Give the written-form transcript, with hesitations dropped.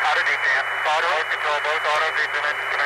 Auto deep, Dan. Auto control, both auto deep in it.